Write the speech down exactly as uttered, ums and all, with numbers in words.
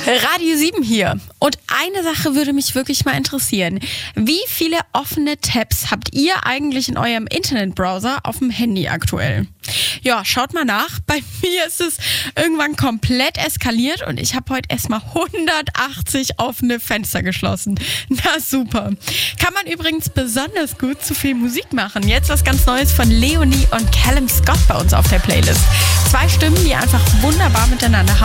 Radio sieben hier. Und eine Sache würde mich wirklich mal interessieren. Wie viele offene Tabs habt ihr eigentlich in eurem Internetbrowser auf dem Handy aktuell? Ja, schaut mal nach. Bei mir ist es irgendwann komplett eskaliert und ich habe heute erstmal hundertachtzig offene Fenster geschlossen. Na super. Kann man übrigens besonders gut zu viel Musik machen. Jetzt was ganz Neues von Leonie und Callum Scott bei uns auf der Playlist. Zwei Stimmen, die einfach wunderbar miteinander harmonieren.